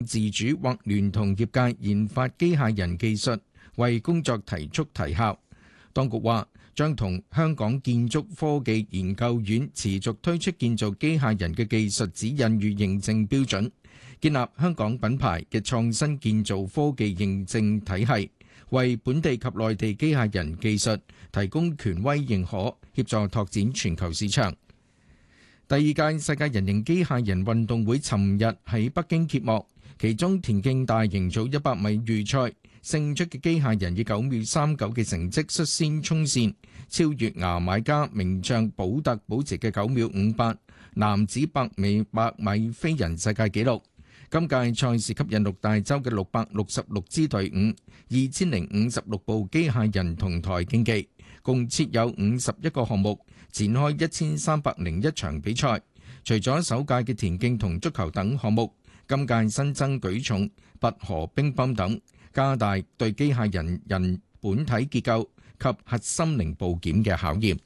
自主或聯同業界研發機械人技術，為工作提速提效。當局話將同香港建築科技研究院持續推出建造機械人嘅技術指引與認證標準，建立香港品牌嘅創新建造科技認證體系，為本地及內地機械人技術提供權威認可，協助拓展全球市場。第二屆世界人形機械人運動會尋日喺北京揭幕，其中田徑大型組100米預賽勝出嘅機械人以9秒39嘅成績率先衝線，超越牙買加名將保特保持嘅9秒58男子100米飛人世界紀錄。今屆賽事吸引6大洲嘅666支隊伍、2056部機械人同台競技，共設有51個項目，展開1301場比賽。除咗首屆嘅田徑同足球等項目，今屆新增舉重、拔河、乒乓等，加大對機械人本體結構及核心零部件嘅考驗。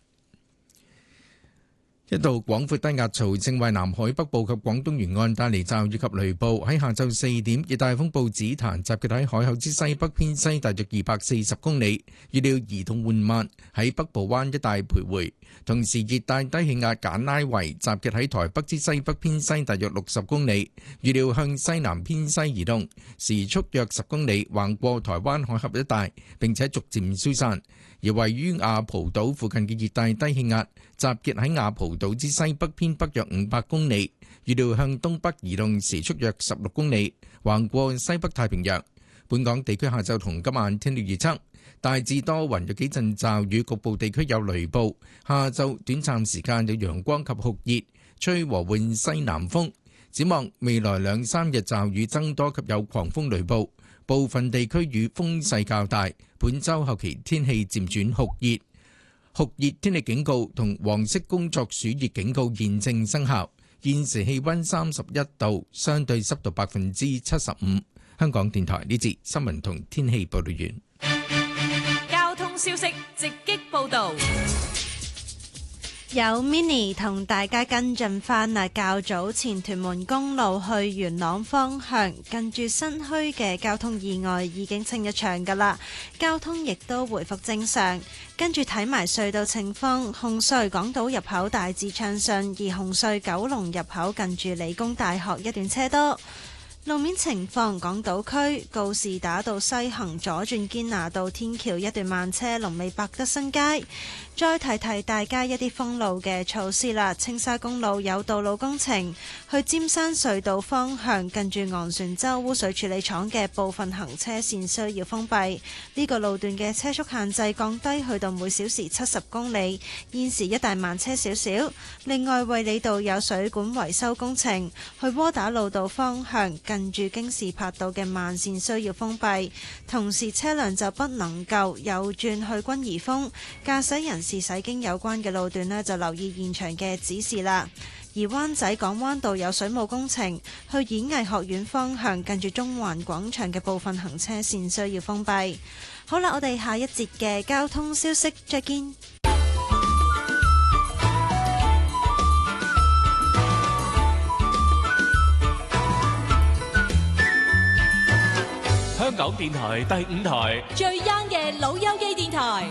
一道廣闊低壓槽正為南海北部及廣東沿岸帶嚟驟雨及雷暴。喺下晝4點，熱帶風暴紫檀集結喺海口之西北偏西大約240公里，預料移動緩慢，喺北部灣一帶徘徊。同時，熱帶低氣壓簡拉維集結喺台北之西北偏西大約60公里，預料向西南偏西移動，時速約10公里，橫過台灣海峽一帶，並且逐漸消散。而位於亞蒲島附近嘅熱帶低氣壓集結喺亞蒲島之西北偏北約500公里，預料向東北移動，時速約16公里，橫過西北太平洋。本港地區下晝同今晚天氣預測，大致多雲，有幾陣驟雨，局部地區有雷暴。下晝短暫時間有陽光及酷熱，吹和緩西南風。展望未來2-3日驟雨增多及有狂風雷暴，部分地區與風勢較大。本週後期天氣漸轉酷熱，酷熱天氣警告同黃色工作暑熱警告現正生效。現時氣溫31度，相對濕度75%。香港電台呢節新聞同天氣報道完。 交通消息直擊報道。 有 Mini 同大家跟進返啊，較早前屯門公路去元朗方向近住新墟嘅交通意外已經清一場㗎喇，交通亦都回復正常。跟住睇埋隧道情況，紅隧港島入口大致暢順，而紅隧九龍入口近住理工大學一段車多。路面情況，港島區告士打道西行左轉堅拿道天橋一段慢車，龍尾百德新街。再提提大家一啲封路嘅措施啦。青沙公路有道路工程，去尖山隧道方向近住昂船洲污水處理廠嘅部分行車線需要封閉。呢個路段嘅車速限制降低去到每小時70公里，現時一帶慢車少少。另外，衛理道有水管維修工程，去窩打老道方向近住京士柏道嘅慢線需要封閉，同時車輛就不能夠右轉去君怡峰。駕駛人士駛經有關嘅路段呢，就留意現場嘅指示啦。而灣仔港灣道有水務工程，去演藝學院方向近住中環廣場嘅部分行車線需要封閉。好啦，我哋下一節嘅交通消息再見。 香港電台第5台最 young 嘅老友記電台。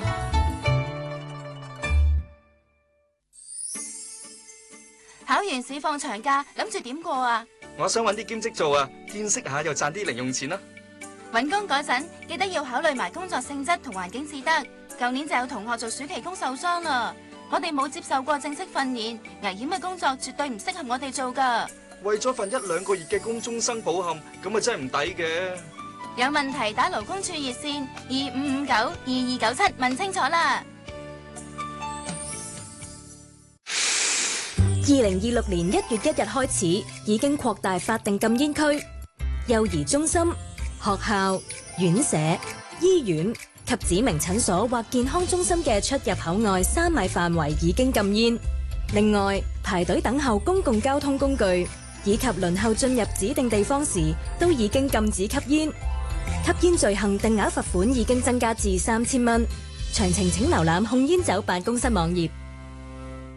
考完試放長假，諗住點過啊？ 我想搵啲兼職做啊，見識下又賺啲零用錢啦。 搵工嗰陣記得要考慮埋工作性質同環境至得。舊年就有同學做暑期工受傷啦。我哋冇接受過正式訓練，危險嘅工作絕對唔適合我哋做噶。 為咗份1-2個月嘅工終生抱憾，咁啊真係唔抵嘅。 有問題打勞工處熱線25592297問清楚啦。 2026年1月1日開始，已經擴大法定禁煙區，幼兒中心、學校、院舍、醫院及指明診所或健康中心嘅出入口外3米範圍已經禁煙。另外，排隊等候公共交通工具以及輪候進入指定地方時，都已經禁止吸煙。吸煙罪行定額罰款已經增加至3000蚊。詳情請瀏覽控煙酒辦公室網頁。